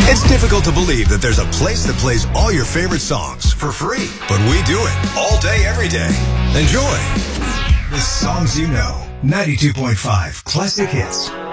It's difficult to believe that there's a place that plays all your favorite songs for free, but we do it all day, every day. Enjoy. The songs you know. 92.5 Classic Hits.